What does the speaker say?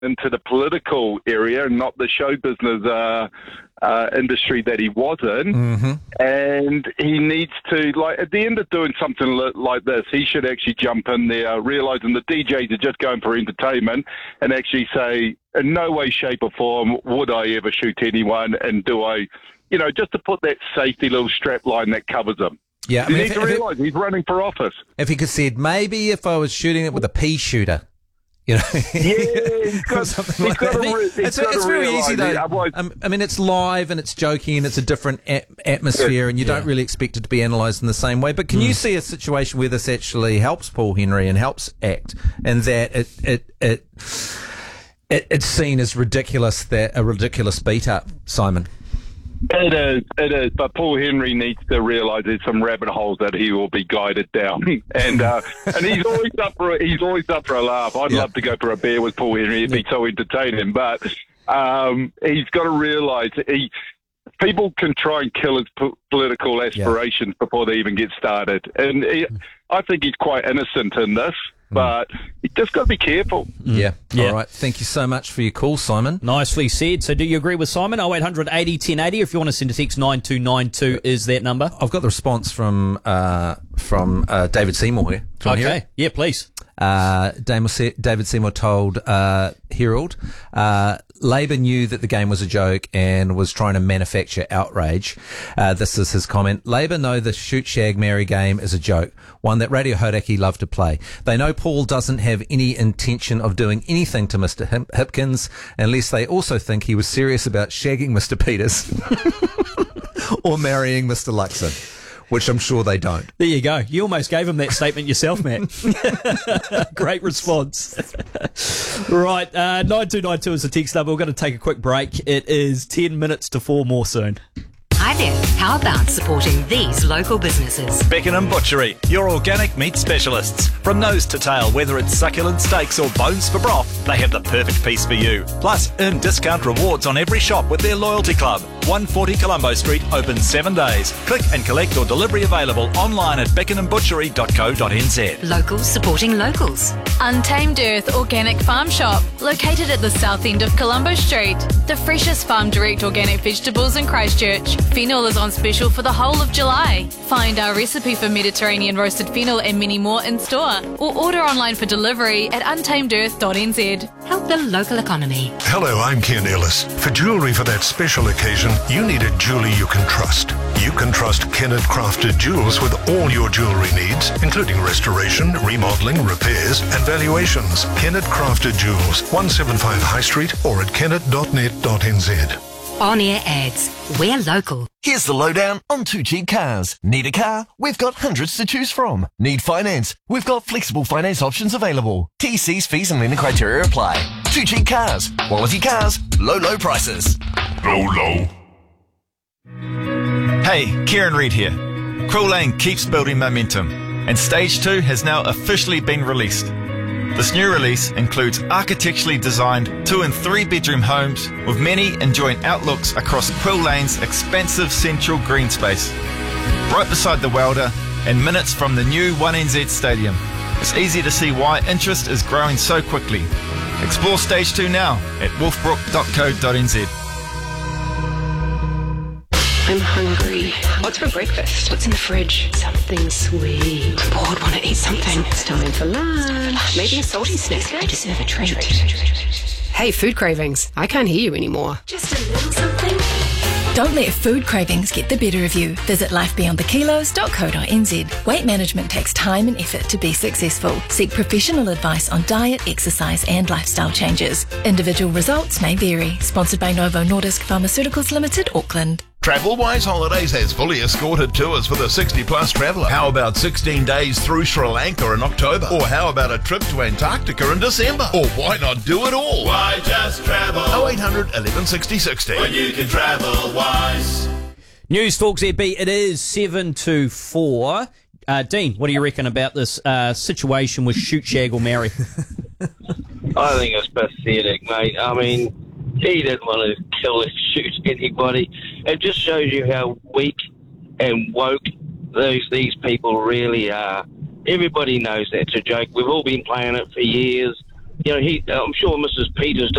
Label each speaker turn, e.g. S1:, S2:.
S1: into the political area and not the show business industry that he was in.
S2: Mm-hmm.
S1: And he needs to, like, at the end of doing something like this, he should actually jump in there, realising the DJs are just going for entertainment, and actually say, in no way, shape or form would I ever shoot anyone, and do I, just to put that safety little strap line that covers him.
S2: Yeah,
S1: You need to realise he's running for office.
S2: If he could said, maybe if I was shooting it with a pea shooter.
S1: Yeah, he's got
S2: it's very easy though. I mean, it's live and it's joking and it's a different atmosphere, and you don't really expect it to be analysed in the same way. But can you see a situation where this actually helps Paul Henry and helps ACT, and that it's seen as ridiculous, that a ridiculous beat up, Simon?
S1: It is. But Paul Henry needs to realise there's some rabbit holes that he will be guided down, and he's always up for a laugh. I'd love to go for a beer with Paul Henry; it'd be so entertaining. But he's got to realise people can try and kill his political aspirations before they even get started, and I think he's quite innocent in this. But you just got to be careful.
S2: Yeah. All right. Thank you so much for your call, Simon.
S3: Nicely said. So do you agree with Simon? 0800 80 1080. If you want to send a text, 9292 is that number.
S2: I've got the response from David Seymour here.
S3: Okay. Yeah, please.
S2: David Seymour told Herald, Labor knew that the game was a joke and was trying to manufacture outrage. This is his comment. Labor know the shoot, shag, marry game is a joke, one that Radio Hauraki love to play. They know Paul doesn't have any intention of doing anything to Mr. Hipkins unless they also think he was serious about shagging Mr. Peters or marrying Mr. Luxon, which I'm sure they don't.
S3: There you go. You almost gave him that statement yourself, Matt. Great response. Right, 9292 is the text number. We're going to take a quick break. It is 10 minutes to 4 more soon.
S4: Hi there. How about supporting these local businesses?
S5: Beckenham Butchery, your organic meat specialists. From nose to tail, whether it's succulent steaks or bones for broth, they have the perfect piece for you. Plus, earn discount rewards on every shop with their loyalty club. 140 Colombo Street, open 7 days. Click and collect or delivery available online at beckenhambutchery.co.nz.
S4: Locals supporting locals.
S6: Untamed Earth Organic Farm Shop, located at the south end of Colombo Street. The freshest farm direct organic vegetables in Christchurch. Fennel is on special for the whole of July. Find our recipe for Mediterranean roasted fennel and many more in store, or order online for delivery at untamedearth.nz.
S4: Help the local economy.
S7: Hello, I'm Ken Ellis. For jewellery for that special occasion, you need a jeweller you can trust. You can trust Kennett Crafted Jewels with all your jewellery needs, including restoration, remodelling, repairs and valuations. Kennett Crafted Jewels, 175 High Street or at kennett.net.nz.
S4: On-air ads. We're local.
S8: Here's the lowdown on Too Cheap Cars. Need a car? We've got hundreds to choose from. Need finance? We've got flexible finance options available. TC's fees and lending criteria apply. Too Cheap Cars. Quality cars. Low prices.
S7: Low.
S5: Hey, Kieran Reid here. Quill Lane keeps building momentum, and Stage 2 has now officially been released. This new release includes architecturally designed 2 and 3 bedroom homes, with many enjoying outlooks across Quill Lane's expansive central green space. Right beside the welder and minutes from the new 1NZ Stadium, it's easy to see why interest is growing so quickly. Explore Stage 2 now at wolfbrook.co.nz.
S9: I'm hungry. What's for breakfast? What's in the fridge? Something sweet. I'm bored, want to eat something. It's time for lunch. Maybe a salty snack. I deserve a treat. Hey, food cravings. I can't hear you anymore. Just a little something.
S10: Don't let food cravings get the better of you. Visit lifebeyondthekilos.co.nz. Weight management takes time and effort to be successful. Seek professional advice on diet, exercise and lifestyle changes. Individual results may vary. Sponsored by Novo Nordisk Pharmaceuticals Limited, Auckland.
S11: TravelWise Holidays has fully escorted tours for the 60-plus traveller. How about 16 days through Sri Lanka in October? Or how about a trip to Antarctica in December? Or why not do it all?
S12: Why just travel?
S11: 0800 11 60 60.
S12: When you can travel wise.
S3: News Talks ZB, it is 7 to 4. Dean, what do you reckon about this situation with shoot, shag or marry?
S13: I think it's pathetic, mate. I mean, he didn't want to kill or shoot anybody. It just shows you how weak and woke these people really are. Everybody knows that's a joke. We've all been playing it for years. I'm sure Mrs. Peters